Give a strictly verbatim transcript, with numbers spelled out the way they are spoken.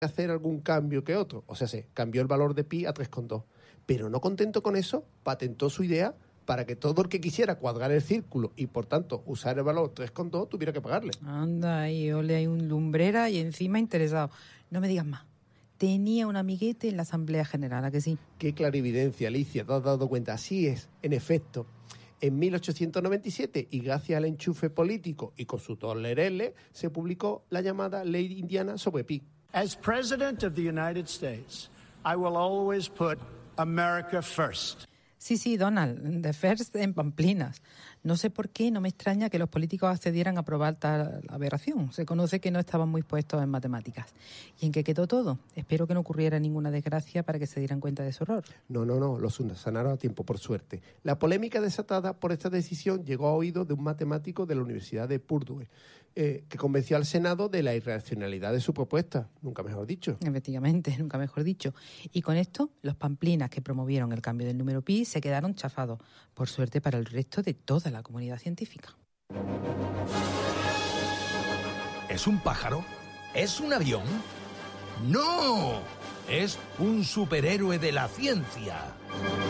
hacer algún cambio que otro. O sea, se cambió el valor de pi a tres coma dos. Pero no contento con eso, patentó su idea para que todo el que quisiera cuadrar el círculo y, por tanto, usar el valor tres coma dos tuviera que pagarle. Anda, ahí, ole, hay un lumbrera y encima interesado. No me digas más. Tenía un amiguete en la Asamblea General, ¿a que sí? Qué clarividencia, Alicia, te has dado cuenta. Así es, en efecto. En mil ochocientos noventa y siete, y gracias al enchufe político y con su tolerele, se publicó la llamada Ley Indiana sobre pi. As President of the United States, I will always put America first. Sí, sí, Donald, the first en Pamplinas. No sé por qué, no me extraña que los políticos accedieran a aprobar tal aberración. Se conoce que no estaban muy puestos en matemáticas. ¿Y en qué quedó todo? Espero que no ocurriera ninguna desgracia para que se dieran cuenta de su error. No, no, no, los sanaron a tiempo, por suerte. La polémica desatada por esta decisión llegó a oídos de un matemático de la Universidad de Purdue, eh, que convenció al Senado de la irracionalidad de su propuesta, nunca mejor dicho. Efectivamente, nunca mejor dicho. Y con esto, los pamplinas que promovieron el cambio del número pi se quedaron chafados, por suerte para el resto de toda la comunidad científica. ¿Es un pájaro? ¿Es un avión? ¡No! Es un superhéroe de la ciencia.